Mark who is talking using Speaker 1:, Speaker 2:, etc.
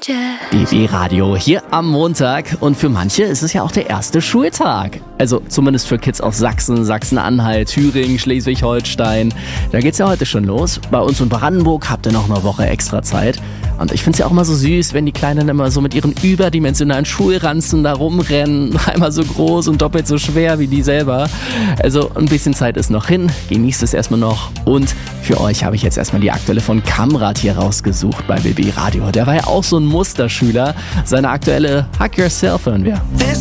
Speaker 1: BB Radio hier am Montag und für manche ist es ja auch der erste Schultag. Also zumindest für Kids aus Sachsen, Sachsen-Anhalt, Thüringen, Schleswig-Holstein. Da geht's ja heute schon los. Bei uns in Brandenburg habt ihr noch eine Woche extra Zeit. Und ich find's ja auch mal so süß, wenn die Kleinen immer so mit ihren überdimensionalen Schulranzen da rumrennen. Einmal so groß und doppelt so schwer wie die selber. Also ein bisschen Zeit ist noch hin. Genießt es erstmal noch. Und für euch habe ich jetzt erstmal die aktuelle von Kamrat hier rausgesucht bei BB Radio. Der war ja auch so ein Musterschüler. Seine aktuelle Hug Yourself hören wir.